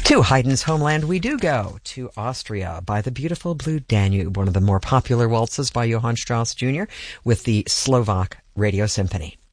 To Haydn's homeland we do go, to Austria, by the beautiful Blue Danube, one of the more popular waltzes by Johann Strauss Jr. with the Slovak Radio Symphony.